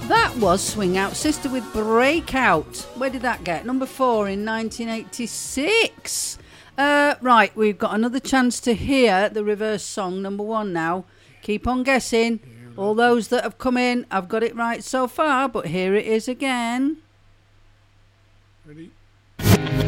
That was Swing Out Sister with Breakout. Where did that get? Number 4 in 1986. Right, we've got another chance to hear the reverse song, number 1 now. Keep on guessing. All those that have come in, I've got it right so far, but here it is again. Ready?